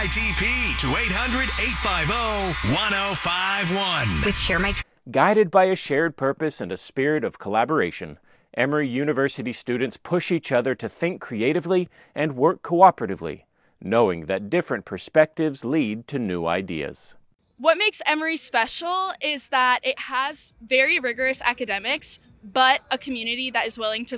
WITP to 800-850-1051. With Share My Guided by a shared purpose and a spirit of collaboration, Emory University students push each other to think creatively and work cooperatively, knowing that different perspectives lead to new ideas. What makes Emory special is that it has very rigorous academics, but a community that is willing to